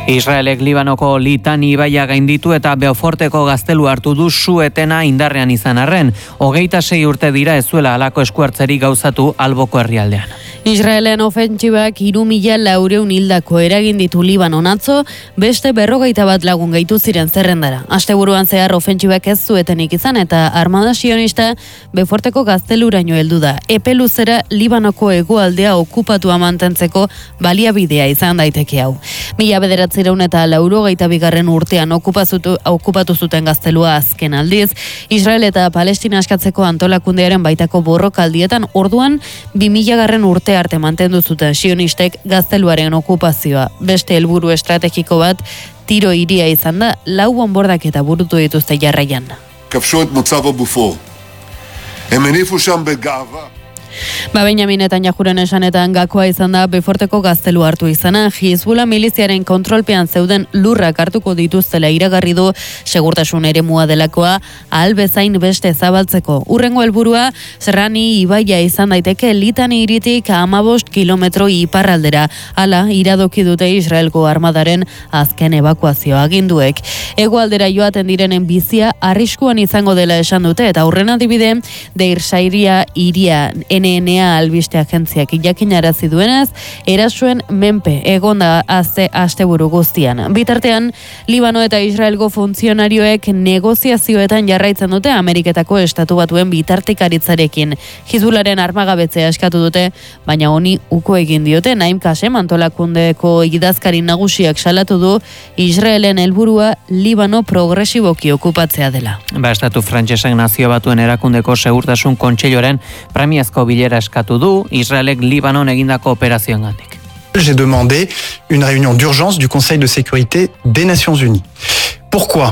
Israelek Libanoko Litani ibaia gainditu eta Beauforteko gaztelu hartu du su-etena indarrean izan arren. 26 urte dira ez zuela halako eskuartzeri gauzatu alboko herrialdean. Israelen ofentsibak 3.400 hildako eragin ditu Libanon atzo, beste 41 lagun gehitu ziren zerrendara. Asteburuan zehar ofentsibak ez zuetenik izan eta armada sionista Beauforteko gazteluraino heldu da. Epe luzera Libanoko hegoaldea okupatua mantentzeko baliabidea izan daiteke hau. 1982 urtean okupatu zuten gaztelua azken aldiz, Israel eta Palestina askatzeko antolakundearen baitako borrokaldietan orduan 2000 urte arte mantendu zuten sionistek gazteluaren okupazioa. Beste helburu estrategiko bat Tiro hiria izan da, 4 bonbordaketa burutu dituzte jarraian. כבשו את מוצב הבופור. הם הניפו שם בגאווה. Benjamin Netanyahuren esanetan gakoa izan da Beauforteko gaztelu hartu izana, Hizbula miliziaren kontrolpean zeuden lurrak hartuko dituztela iragarri du, segurtasun eremua delakoa ahal bezain beste zabaltzeko. Hurrengo helburua Zerrani ibaia izan daiteke Litani hiritik 15 kilometro iparraldera. Hala iradoki dute Israelgo armadaren azken ebakuazioa aginduek. Hegoaldera joaten direnen bizia arriskuan izango dela esan dute eta aurren adibide Deir Shairia hiria NNA albiste agentziak jakinarazi duenez, erasoen menpe egonda asteburu guztian. Bitartean, Libano eta Israelgo funtzionarioek negoziazioetan jarraitzen dute Ameriketako Estatu Batuen bitartekaritzarekin. Hizbularen armagabetzea eskatu dute, baina honi uko egin diote. Naim Kasem antolakundeko idazkari nagusiak salatu du Israelen helburua Libano progresiboki okupatzea dela. Estatu frantsesak Nazio Batuen erakundeko segurtasun kontseiluaren premiazko bilera eskatu du Israelek Libanon egindako operazioengatik. J'ai demandé une réunion d'urgence du Conseil de sécurité des Nations Unies. Pourquoi ?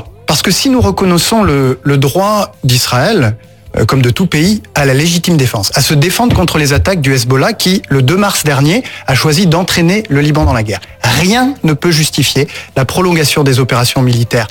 Parce que si nous reconnaissons le droit d'Israël, comme de tout pays, à la légitime défense, à se défendre contre les attaques du Hezbollah qui, le 2 mars dernier, a choisi d'entraîner le Liban dans la guerre. Rien ne peut justifier la prolongation des opérations militaires.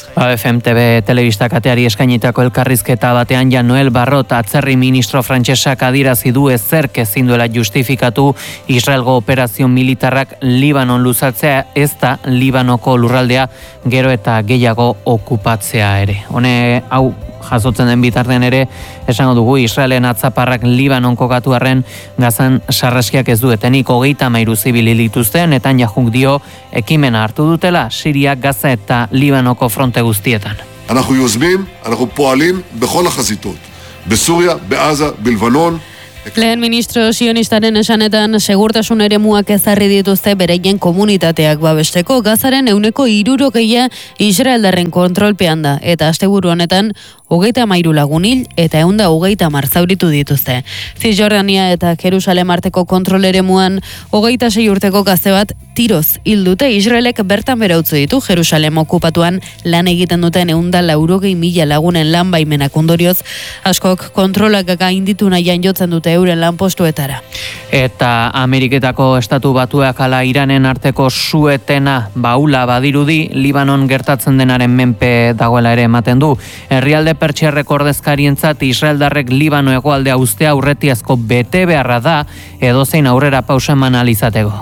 FMTV telebistakateari eskainitako elkarrizketa batean Noel Barrot atzerri ministro frantsesak adierazi du ezerk ezin duela justifikatu Israelgo operazio militarrak Libanon luzatzea, ez da Libanoko lurraldea gero eta gehiago okupatzea ere. Hone hau jasotzen den bitartean ere, esango dugu Israelen atzaparrak Libanon kokatu arren Gazan sarraskiak ez duetenik 33 zibil hil dituzte, Netanyahuk dio ekimena hartu dutela Siria, Gaza eta Libanoko fronte guztietan. אנחנו יוזמים, אנחנו פועלים בכל החזיתות. בסוריה, בעזה, בלבנון. Lehen ministro sionistaren esanetan segurtasun eremuak ezarri dituzte bereien komunitateak babesteko. Gazaren 60% Israeldarren kontrolpean da eta asteburu honetan 33 lagun hil eta 130 zauritu dituzte. Cisjordania eta Jerusalem arteko kontrol eremuan 26 urteko gazte bat tiroz hil dute. Israelek bertan bera utzi ditu Jerusalem okupatuan lan egiten duten 180.000 lagunen lan baimenak ondorioz, askok kontrolak gainditu nahian jotzen dute euren lanpostuetara. Eta Ameriketako Estatu Batuak ala Iranen arteko su-etena baula badirudi Libanon gertatzen denaren menpe dagoela ere ematen du. Herrialde pertsiarreko ordezkarientzat Israeldarrek Libano hegoaldea uztea aurretiazko bete beharra da edozein aurrera pausa eman ahal izateko.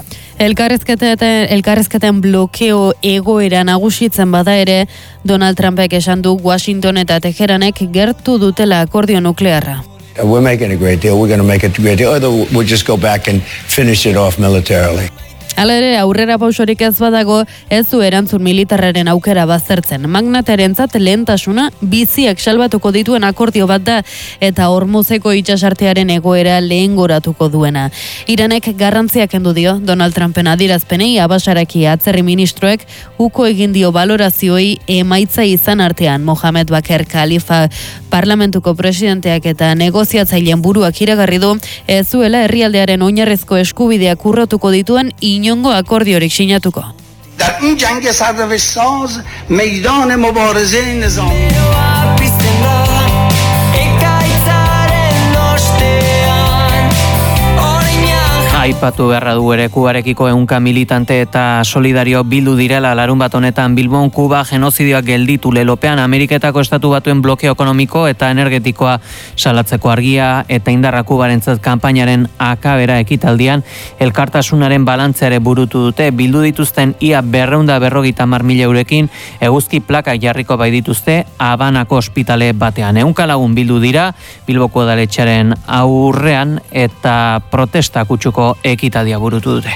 Elkarrizketen blokeo egoera nagusitzen bada ere, Donald Trumpek esan du Washington eta Teheranek gertu dutela akordio nuklearra. We're making a great deal. We're going to make a great deal. Or we'll just go back and finish it off militarily. Hala ere, aurrera pausorik ez badago, ez du erantzun militarraren aukera baztertzen. Magnaterentzat lehentasuna biziak salbatuko dituen akordio bat da eta Hormuzeko itsasartearen egoera lehengoratuko duena. Iranek garrantzia kendu dio Donald Trumpen adierazpenei Abasaraki atzerri ministroek uko egin dio balorazioei emaitza izan artean. Mohamed Baker Khalifa parlamentuko presidenteak eta negoziatzaileen buruak iragarri du ez zuela herrialdearen oinarrizko eskubideak urratuko dituen inongo akordiorik sinatuko. در این جنگ سرنوشت‌ساز میدان مبارزه نظامی Aipatu beharra du ere Kubarekiko 100 militante eta solidario bildu direla larunbat honetan Bilbon. Kuba genozidioak gelditu lelopean Ameriketako estatu batuen blokeo ekonomiko eta energetikoa salatzeko argia eta indarra Kubarentzat kanpainaren akabera ekitaldian elkartasunaren balantzeare burutu dute. Bildu dituzten ia 250.000 eurekin eguzki plakak jarriko bai dituzte Habanako ospitale batean. 100 lagun bildu dira Bilboko udaletxearen aurrean eta protesta kutsuko ekitadia burutu dute.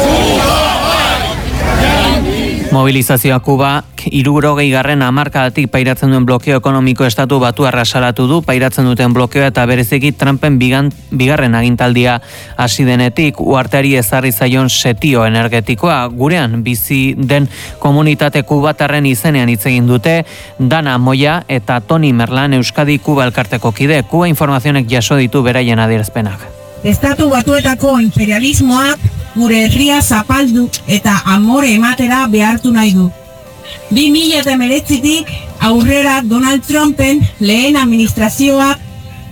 Mobilizazioa Kubak 60. hamarkadatik pairatzen duen blokeo ekonomiko estatu batuarra salatu du. Pairatzen duten blokeoa eta bereziki Trumpen bigarren agintaldia hasi denetik uharteari ezarri zaion setio energetikoa. Gurean bizi den komunitate kubatarren izenean hitz egin dute Dana Moya eta Toni Merlan Euskadi Kuba elkarteko kide. Kuba informazionek jaso ditu beraien adierazpenak. Estatu batuetako imperialismoak gure herria zapaldu eta amore ematera behartu nahi du. 2019tik aurrera Donald Trumpen lehen administrazioak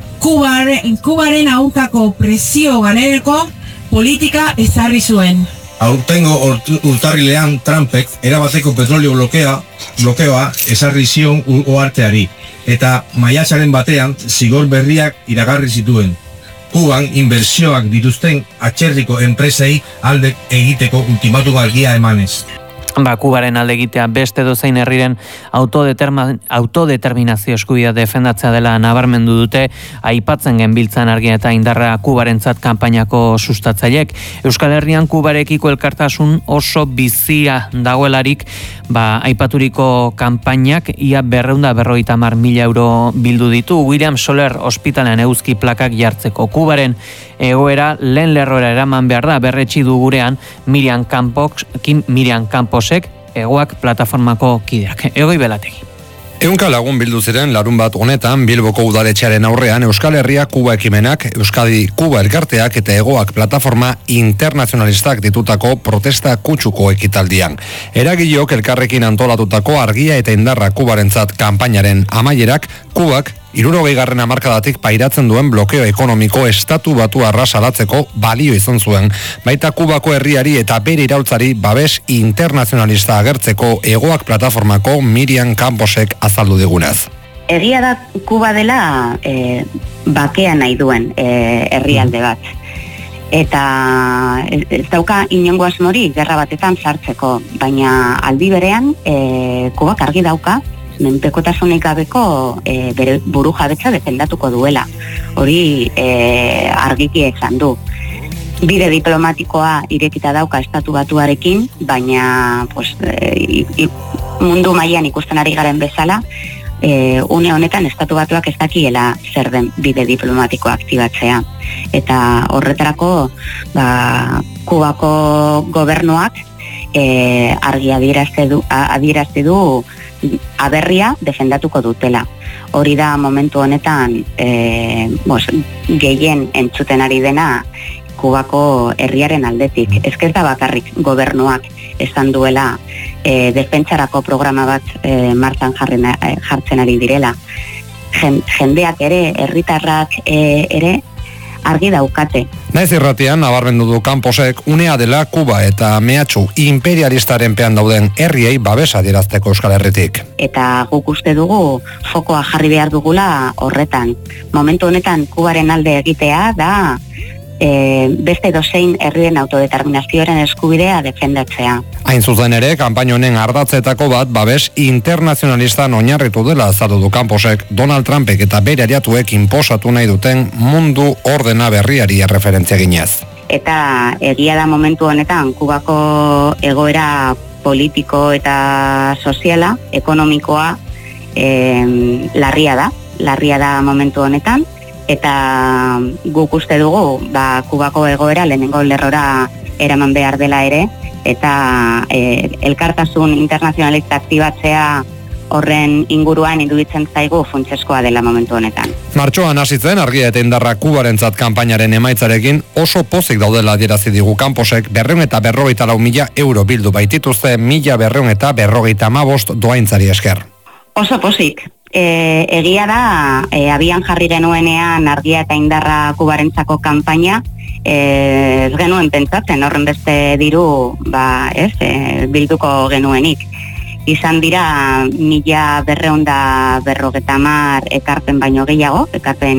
Kubaren aurkako presio ganereko politika ezarri zuen. Aurtengo urtarrilean Trumpek erabateko petrolio blokeoa ezarri zion uharteari eta maiatzaren batean zigor berriak iragarri zituen. Kuban inbertsioak dituzten atzerriko enpresei alde egiteko ultimatuma argia emanez. Kubaren alde egitea beste dozein herriren autodeterminazio eskubidea defendatzea dela nabarmendu dute aipatzen genbiltzan argia eta indarra Kubarentzat kanpainako sustatzaileek. Euskal Herrian Kubarekiko elkartasun oso bizia dagoelarik aipaturiko kanpainak ia 250.000 euro bildu ditu William Soler ospitalean eguzki plakak jartzeko. Kubaren egoera lehen lerrora eraman behar da berretsi du gurean Miriam Camposek Egoak plataformako kideak. Egoi Belategi. 100 lagun bildu ziren larunbat honetan Bilboko udaletxearen aurrean Euskal Herria Kuba ekimenak, Euskadi Kuba elkarteak eta Egoak plataforma internazionalistak ditutako protesta kutsuko ekitaldian. Eragileok elkarrekin antolatutako argia eta indarra Kubarentzat kanpainaren amaierak Kubak 60. hamarkadatik pairatzen duen blokeo ekonomiko estatu batuarra salatzeko balio izan zuen, baita Kubako herriari eta bere iraultzari babes internazionalista agertzeko Egoak plataformako Miriam Camposek azaldu digunez. Egia da Kuba dela bakea nahi duen herrialde bat. Eta ez dauka inongo asmori gerra batetan sartzeko, baina aldi berean Kubak argi dauka menpekotasunik gabeko bere buru jabetza defendatuko duela. Hori argiki esan du. Bide diplomatikoa irekita dauka estatu batuarekin, baina mundu mailan ikusten ari garen bezala, une honetan estatu batuak ez dakiela zer den bide diplomatikoa aktibatzea. Eta horretarako Kubako gobernuak argi adierazte du aberria defendatuko dutela. Hori da momentu honetan gehien entzuten ari dena Kubako herriaren aldetik. Ez da bakarrik gobernuak esan duela defentsarako programa bat martxan jartzen ari direla. Jendeak ere, herritarrak ere argi daukate. Naiz irratian nabarmendu du Camposek unea dela Kuba eta mehatxu imperialistaren pean dauden herriei babesa adierazteko Euskal Herritik. Eta guk uste dugu fokoa jarri behar dugula horretan. Momentu honetan Kubaren alde egitea da beste dozein herrien autodeterminazioaren eskubidea defendatzea. Hain zuzen ere, kanpaino honen ardatzetako bat babes internazionalistan oinarritu dela azaldu du Camposek, Donald Trumpek eta bere aliatuek inposatu nahi duten mundu ordena berriari erreferentzia ginez. Eta egia da momentu honetan Kubako egoera politiko eta soziala, ekonomikoa larria da momentu honetan. Eta guk uste dugu Kubako egoera lehenengo lerrora eraman behar dela ere, eta elkartasun internazionalista aktibatzea horren inguruan iruditzen zaigu funtseskoa dela momentu honetan. Martxoan hasitzen argia eta indarra Kubarentzat kanpainaren emaitzarekin oso pozik daudela adierazi digu Camposek 254.000 euro bildu baitituzte 1.255 doaintzari esker. Oso pozik. Egia da, abian jarri genuenean argia eta indarra Kubarentzako kanpaina, ez genuen pentsatzen horren beste diru bilduko genuenik. Izan dira 1250 ekarpen baino gehiago,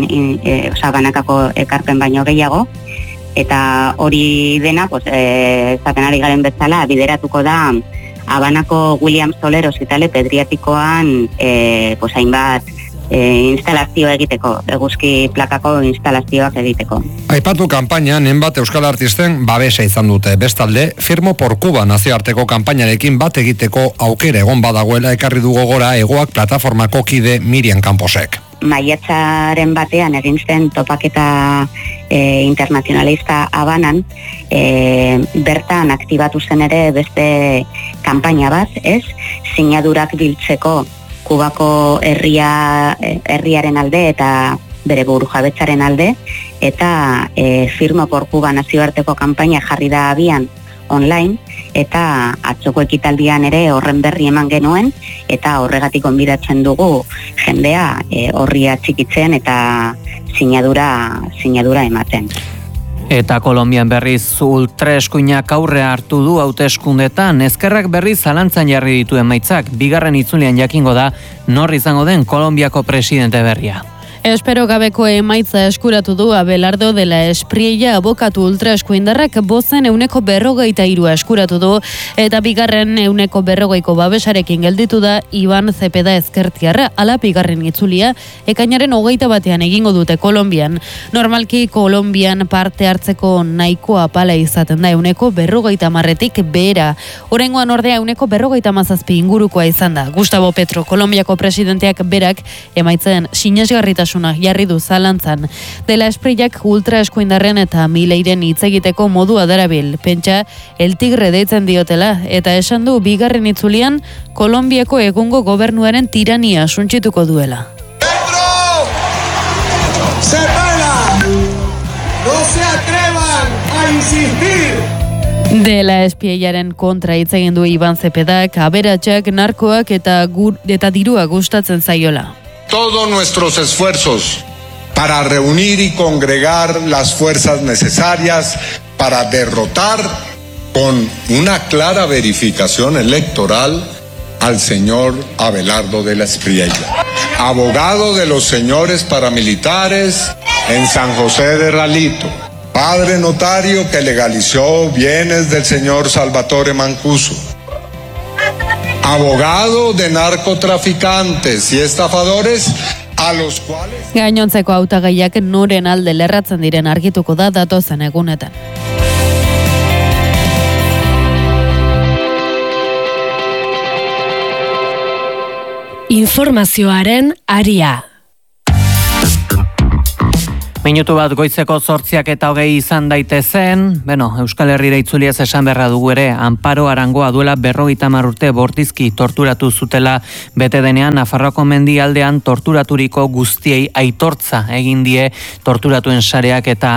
banakako ekarpen baino gehiago, eta hori dena, esaten ari garen bezala, bideratuko da Habanako William Soler ospitale pedriatikoan hainbat instalazio egiteko, eguzki plakako instalazioak egiteko. Aipatu kanpaina, nenbat euskal artisten babesa izan dute. Bestalde, Firmo por Cuba nazioarteko kanpainarekin bat egiteko aukera egon badagoela ekarri du gogora Hegoak plataformako kide Miriam Camposek. Maiatzaren batean egin zen topaketa internazionalista Habanan, bertan aktibatu zen ere beste kanpaina bat, sinadurak biltzeko Kubako herriaren alde eta bere burujabetzaren alde, eta Firmo por Cuba nazioarteko kanpaina jarri da abian online, eta atzoko ekitaldian ere horren berri eman genuen, eta horregatik gonbidatzen dugu jendea horri atxikitzen eta sinadura ematen. Eta Kolonbian berriz ultraeskuinak aurre hartu du hauteskundetan, ezkerrak berriz zalantzan jarri ditu emaitzak, bigarren itzulian jakingo da nor izango den Kolonbiako presidente berria. Espero gabeko emaitza eskuratu du Abelardo de la Espriella abokatu ultraeskuindarrak 50% eskuratu du, eta bigarren 140ko babesarekin gelditu da Iban Zepeda ezkertiarra, ala bigarren itzulia ekainaren 21 egingo dute Kolonbian. Normalki Kolonbian parte hartzeko nahiko apala izaten da 140tik behera. Oraingoan ordea 147 ingurukoa izan da. Gustavo Petro, Kolonbiako presidenteak berak emaitzen sinesgarritasuna jarri du zalantzan. De la Espriellak ultraeskuindarren eta Mileiren hitz egiteko modua darabil. Pentsa, El Tigre deitzen diotela, eta esan du bigarren itzulian Kolonbiako egungo gobernuaren tirania suntsituko duela. ¡Petro! ¡Se pela! ¡No se atrevan a insistir! De la Espriellaren kontra hitz egin du Iban Zepedak, aberatsak, narkoak eta dirua gustatzen zaiola. Todos nuestros esfuerzos para reunir y congregar las fuerzas necesarias para derrotar con una clara verificación electoral al señor Abelardo de la Espriella, abogado de los señores paramilitares en San José de Ralito, padre notario que legalizó bienes del señor Salvatore Mancuso, abogado de narcotraficantes y estafadores a los cuales... Gainontzeko hautagaiak noren alde lerratzen diren argituko da datozen egunetan. Informazioaren aria. Minutu bat goizeko 8:20 izan daitezen, Euskal Herrira itzuliaz esan beharra dugu ere, Amparo Arangoa duela 50 urte bortizki torturatu zutela bete denean, Nafarroako mendialdean torturaturiko guztiei aitortza egin die torturatuen sareak eta